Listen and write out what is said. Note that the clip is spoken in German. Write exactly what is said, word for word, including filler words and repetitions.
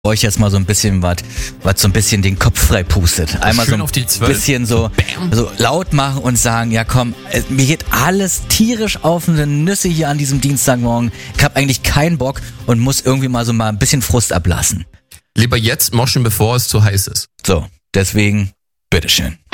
euch jetzt mal so ein bisschen was, was so ein bisschen den Kopf frei pustet. Einmal Schön so auf die ein zwölf. bisschen so, Bam. so laut machen und sagen, ja komm, äh, mir geht alles tierisch auf eine Nüsse hier an diesem Dienstagmorgen. Ich habe eigentlich keinen Bock und muss irgendwie mal so mal ein bisschen Frust ablassen. Lieber jetzt moschen, bevor es zu heiß ist. So, deswegen, bitteschön.